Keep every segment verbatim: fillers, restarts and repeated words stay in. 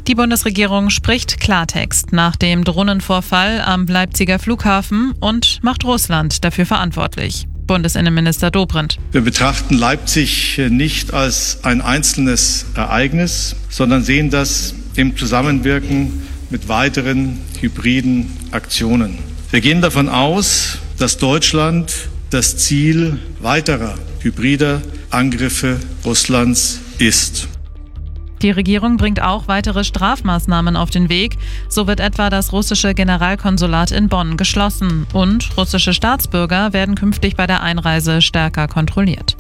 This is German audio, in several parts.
Die Bundesregierung spricht Klartext nach dem Drohnenvorfall am Leipziger Flughafen und macht Russland dafür verantwortlich. Bundesinnenminister Dobrindt. Wir betrachten Leipzig nicht als ein einzelnes Ereignis, sondern sehen das im Zusammenwirken mit weiteren hybriden Aktionen. Wir gehen davon aus, dass Deutschland das Ziel weiterer hybrider Angriffe Russlands ist. Die Regierung bringt auch weitere Strafmaßnahmen auf den Weg. So wird etwa das russische Generalkonsulat in Bonn geschlossen und russische Staatsbürger werden künftig bei der Einreise stärker kontrolliert.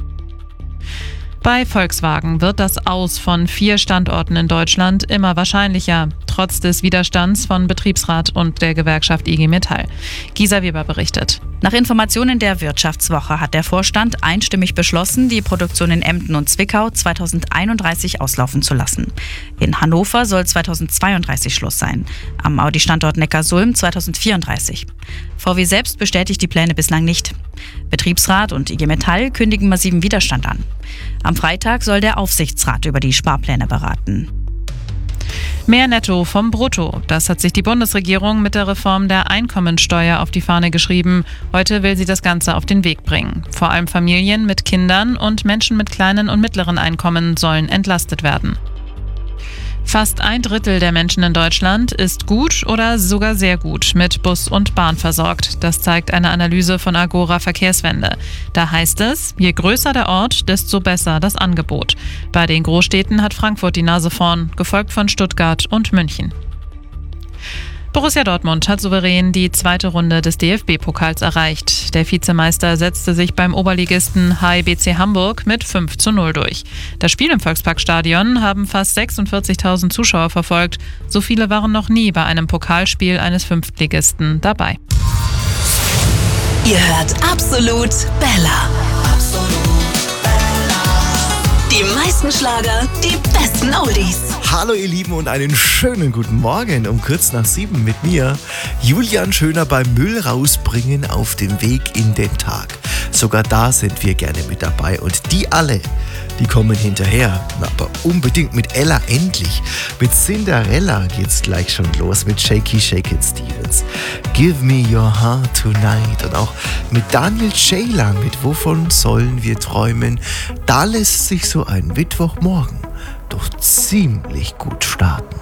Bei Volkswagen wird das Aus von vier Standorten in Deutschland immer wahrscheinlicher, trotz des Widerstands von Betriebsrat und der Gewerkschaft I G Metall. Gisa Weber berichtet. Nach Informationen der Wirtschaftswoche hat der Vorstand einstimmig beschlossen, die Produktion in Emden und Zwickau zweitausendeinunddreißig auslaufen zu lassen. In Hannover soll zweitausendzweiunddreißig Schluss sein, am Audi-Standort Neckarsulm zweitausendvierunddreißig. V W selbst bestätigt die Pläne bislang nicht. Betriebsrat und I G Metall kündigen massiven Widerstand an. Am Freitag soll der Aufsichtsrat über die Sparpläne beraten. Mehr Netto vom Brutto. Das hat sich die Bundesregierung mit der Reform der Einkommensteuer auf die Fahne geschrieben. Heute will sie das Ganze auf den Weg bringen. Vor allem Familien mit Kindern und Menschen mit kleinen und mittleren Einkommen sollen entlastet werden. Fast ein Drittel der Menschen in Deutschland ist gut oder sogar sehr gut mit Bus und Bahn versorgt. Das zeigt eine Analyse von Agora Verkehrswende. Da heißt es, je größer der Ort, desto besser das Angebot. Bei den Großstädten hat Frankfurt die Nase vorn, gefolgt von Stuttgart und München. Borussia Dortmund hat souverän die zweite Runde des D F B-Pokals erreicht. Der Vizemeister setzte sich beim Oberligisten H I B C Hamburg mit fünf zu null durch. Das Spiel im Volksparkstadion haben fast sechsundvierzigtausend Zuschauer verfolgt. So viele waren noch nie bei einem Pokalspiel eines Fünftligisten dabei. Ihr hört Absolut Bella. Die meisten Schlager, die besten Oldies. Hallo ihr Lieben und einen schönen guten Morgen um kurz nach sieben mit mir. Julian Schöner beim Müll rausbringen auf dem Weg in den Tag. Sogar da sind wir gerne mit dabei und die alle, die kommen hinterher. Aber unbedingt mit Ella endlich. Mit Cinderella geht's gleich schon los mit Shaky Shake It Stevens. Give me your heart tonight und auch mit Daniel Ceylan mit Wovon sollen wir träumen. Da lässt sich so ein Mittwochmorgen doch ziemlich gut starten.